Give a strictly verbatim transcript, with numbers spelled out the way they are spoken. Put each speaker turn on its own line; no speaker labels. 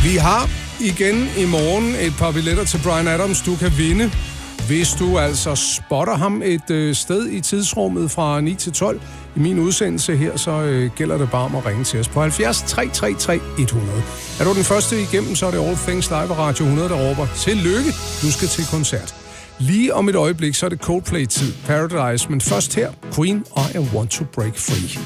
Vi har igen i morgen et par billetter til Bryan Adams, du kan vinde. Hvis du altså spotter ham et øh, sted i tidsrummet fra ni til tolv i min udsendelse her, så øh, gælder det bare om at ringe til os på halvfjerds tre tre tre hundrede. Er du den første igennem, så er det All Things Live og Radio hundrede, der råber tillykke, du skal til koncert. Lige om et øjeblik, så er det Coldplay-tid, Paradise, men først her, Queen, I Want to Break Free.